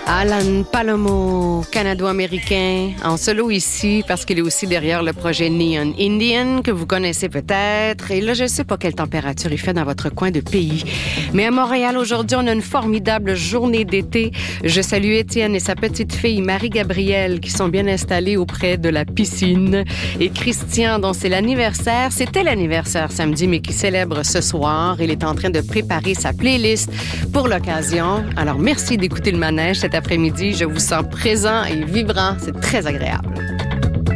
Alan Palomo, canado-américain, en solo ici parce qu'il est aussi derrière le projet Neon Indian que vous connaissez peut-être. Et là, je ne sais pas quelle température il fait dans votre coin de pays. Mais à Montréal, aujourd'hui, on a une formidable journée d'été. Je salue Étienne et sa petite fille Marie-Gabrielle qui sont bien installés auprès de la piscine. Et Christian, dont c'est l'anniversaire, c'était l'anniversaire samedi, mais qui célèbre ce soir. Il est en train de préparer sa playlist pour l'occasion. Alors, merci d'écouter le manège cet après-midi. Je vous sens présent et vibrant. C'est très agréable.